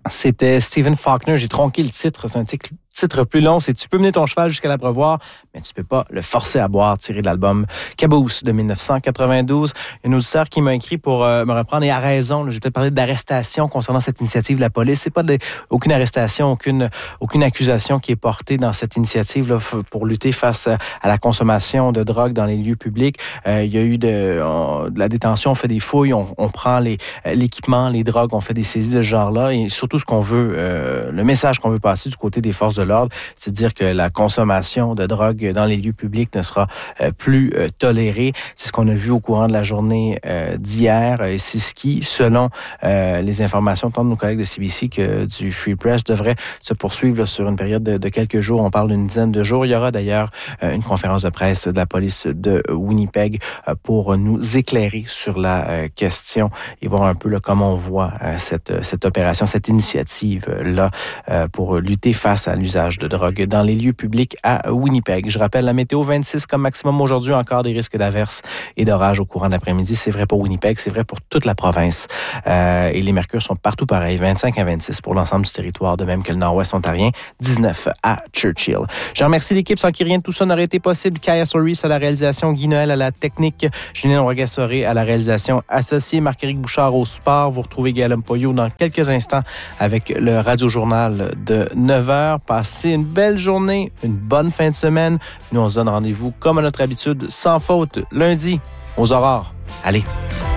C'était Stephen Faulkner. J'ai tronqué le titre. C'est un titre plus long. C'est « Tu peux mener ton cheval jusqu'à l'abreuvoir, mais tu peux pas le forcer à boire », tiré de l'album Caboose de 1992. Un auditeur qui m'a écrit pour me reprendre, et a raison. J'ai peut-être parlé d'arrestation concernant cette initiative de la police. C'est pas aucune arrestation, aucune accusation qui est portée dans cette initiative là, pour lutter face à la consommation de drogue dans les lieux publics. Il y a eu de la détention, on fait des fouilles, on prend l'équipement, les drogues, on fait des saisies de ce genre-là. Et surtout, ce qu'on veut, le message qu'on veut passer du côté des forces de l'ordre, c'est de dire que la consommation de drogue dans les lieux publics ne sera plus tolérée. C'est ce qu'on a vu au courant de la journée d'hier. Et c'est ce qui, selon les informations tant de nos collègues de CBC que du Free Press, devrait se poursuivre là, sur une période de quelques jours. On parle d'une dizaine de jours. Il y aura d'ailleurs une conférence de presse de la police de Winnipeg pour nous éclairer sur la question et voir un peu là, comment on voit cette opération, cette initiative-là pour lutter face à l'usage de drogue dans les lieux publics à Winnipeg. Je rappelle la météo, 26 comme maximum aujourd'hui, encore des risques d'averses et d'orages au courant de l'après-midi. C'est vrai pour Winnipeg, c'est vrai pour toute la province. Et les mercures sont partout pareils, 25 à 26 pour l'ensemble du territoire, de même que le nord-ouest ontarien, 19 à Churchill. Je remercie l'équipe sans qui rien de tout ça n'aurait été possible. Kaya Soris à la réalisation, Guy Noël à la technique, Julien Rogasoré à la réalisation associée, Marc-Éric Bouchard au sport. Vous retrouvez Guillaume Poyot dans quelques instants avec le Radio-Journal de 9h. Passez une belle journée, une bonne fin de semaine. Nous, on se donne rendez-vous, comme à notre habitude, sans faute, lundi, aux aurores. Allez!